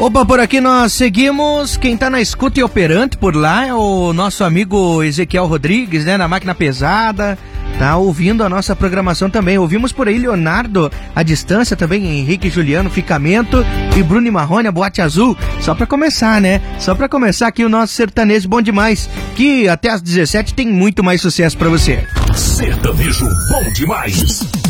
Opa, por aqui nós seguimos. Quem tá na escuta e operante por lá é o nosso amigo Ezequiel Rodrigues, né? Na máquina pesada. Tá ouvindo a nossa programação também. Ouvimos por aí Leonardo à distância também, Henrique Juliano, Ficamento e Bruno e Marrone, a Boate Azul. Só pra começar, né? Só pra começar aqui o nosso sertanejo bom demais, que até às 17 tem muito mais sucesso pra você. Sertanejo bom demais.